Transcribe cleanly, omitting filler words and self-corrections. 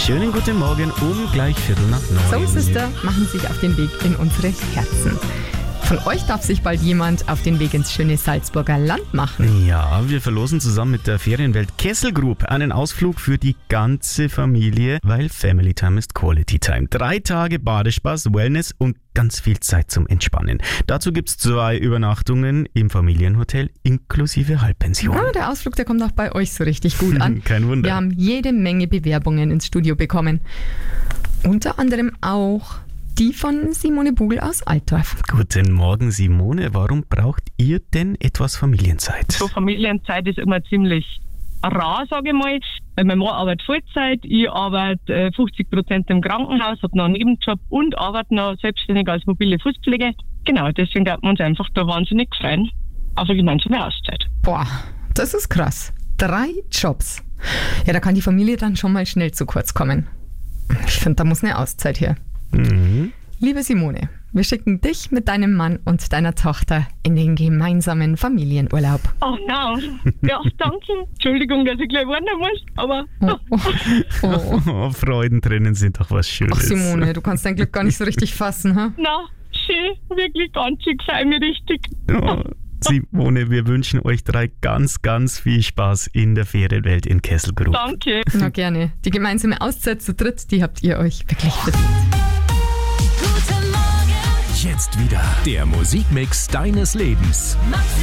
Schönen guten Morgen um gleich 8:45. So, Sister, machen sich auf den Weg in unsere Herzen. Von euch darf sich bald jemand auf den Weg ins schöne Salzburger Land machen. Ja, wir verlosen zusammen mit der Ferienwelt Kessel Group einen Ausflug für die ganze Familie, weil Family Time ist Quality Time. 3 Tage Badespaß, Wellness und ganz viel Zeit zum Entspannen. Dazu gibt's 2 Übernachtungen im Familienhotel inklusive Halbpension. Ja, der Ausflug, der kommt auch bei euch so richtig gut an. Kein Wunder. Wir haben jede Menge Bewerbungen ins Studio bekommen. Unter anderem auch die von Simone Bugel aus Altdorf. Guten Morgen, Simone. Warum braucht ihr denn etwas Familienzeit? So Familienzeit ist immer ziemlich rar, sage ich mal. Weil mein Mann arbeitet Vollzeit, ich arbeite 50% im Krankenhaus, habe noch einen Nebenjob und arbeite noch selbstständig als mobile Fußpflege. Genau, deswegen darf wir uns einfach da wahnsinnig freuen auf eine gemeinsame Auszeit. Boah, das ist krass. 3 Jobs. Ja, da kann die Familie dann schon mal schnell zu kurz kommen. Ich finde, da muss eine Auszeit her. Mhm. Liebe Simone, wir schicken dich mit deinem Mann und deiner Tochter in den gemeinsamen Familienurlaub. Oh nein, ja, danke. Entschuldigung, dass ich gleich warnen muss, aber... Oh, Freudentränen sind doch was Schönes. Ach Simone, du kannst dein Glück gar nicht so richtig fassen, ha? Na, schön, wirklich ganz schön, gefällt mir richtig. Oh, Simone, wir wünschen euch 3 ganz, ganz viel Spaß in der Ferienwelt in Kessel Group. Danke. Na gerne. Die gemeinsame Auszeit zu dritt, die habt ihr euch wirklich verdient. Jetzt wieder der Musikmix deines Lebens. Maxi